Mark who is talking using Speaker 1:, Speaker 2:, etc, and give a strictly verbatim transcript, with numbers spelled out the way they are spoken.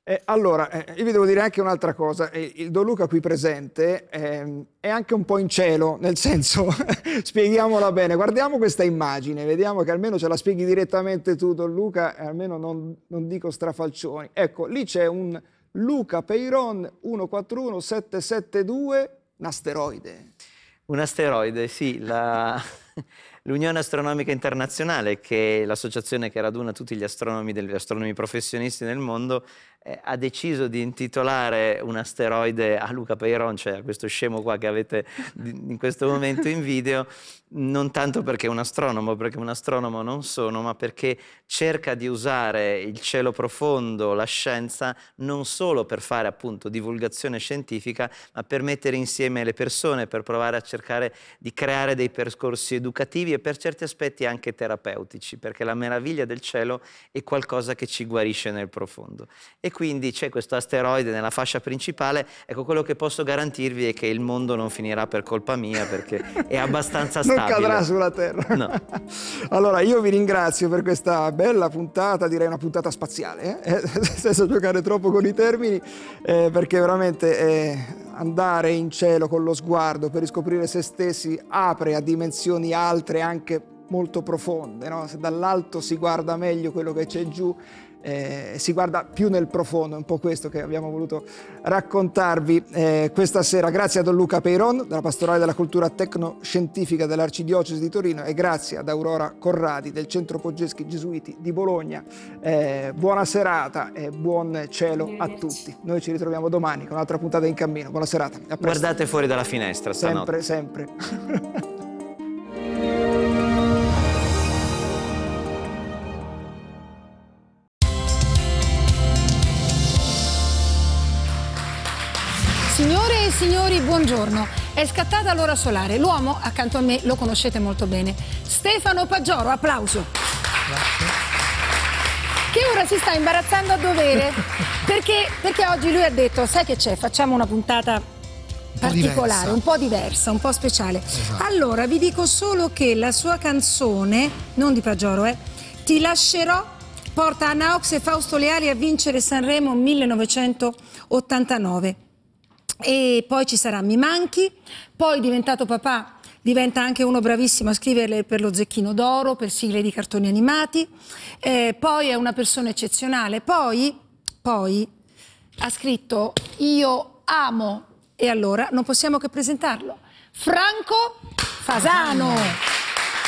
Speaker 1: Eh, allora, eh, io vi devo dire anche un'altra cosa, eh, il Don Luca qui presente eh, è anche un po' in cielo, nel senso, spieghiamola bene, guardiamo questa immagine, vediamo che almeno ce la spieghi direttamente tu Don Luca, e almeno non, non dico strafalcioni. Ecco, lì c'è un Luca Peyron uno quattro uno sette sette due, un asteroide.
Speaker 2: Un asteroide, sì, la... l'Unione Astronomica Internazionale, che è l'associazione che raduna tutti gli astronomi, degli astronomi professionisti nel mondo, eh, ha deciso di intitolare un asteroide a Luca Peyron, cioè a questo scemo qua che avete in questo momento in video, non tanto perché è un astronomo, perché un astronomo non sono, ma perché cerca di usare il cielo profondo, la scienza, non solo per fare appunto divulgazione scientifica, ma per mettere insieme le persone, per provare a cercare di creare dei percorsi educativi e per certi aspetti anche terapeutici, perché la meraviglia del cielo è qualcosa che ci guarisce nel profondo. E quindi c'è questo asteroide nella fascia principale. Ecco, quello che posso garantirvi è che il mondo non finirà per colpa mia, perché è abbastanza stabile.
Speaker 1: Non cadrà sulla Terra.
Speaker 2: No.
Speaker 1: Allora, io vi ringrazio per questa bella puntata, direi una puntata spaziale, eh? senza giocare troppo con i termini, eh, perché veramente eh, andare in cielo con lo sguardo per riscoprire se stessi apre a dimensioni altre, anche molto profonde, no? Se dall'alto si guarda meglio quello che c'è giù, eh, si guarda più nel profondo, è un po' questo che abbiamo voluto raccontarvi eh, questa sera. Grazie a Don Luca Peyron, della Pastorale della Cultura Tecnoscientifica dell'Arcidiocesi di Torino, e grazie ad Aurora Corradi del Centro Poggeschi Gesuiti di Bologna. Eh, buona serata e buon cielo a tutti. Noi ci ritroviamo domani con un'altra puntata in cammino. Buona serata. A presto.
Speaker 2: Guardate fuori dalla finestra stanotte.
Speaker 1: Sempre, sempre.
Speaker 3: Signore e signori, buongiorno. È scattata l'ora solare. L'uomo accanto a me lo conoscete molto bene. Stefano Paggioro, applauso.
Speaker 4: Grazie.
Speaker 3: Che ora si sta imbarazzando a dovere, perché, perché oggi lui ha detto, sai che c'è, facciamo una puntata particolare, un po' diversa, un po' speciale. Esatto. Allora, vi dico solo che la sua canzone, non di Paggioro, eh, Ti lascerò, porta Anna Ox e Fausto Leali a vincere Sanremo millenovecentottantanove. E poi ci sarà Mi manchi, poi diventato papà diventa anche uno bravissimo a scrivere per lo Zecchino d'Oro, per sigle di cartoni animati, eh, poi è una persona eccezionale, poi, poi ha scritto Io amo, e allora non possiamo che presentarlo, Franco Fasano.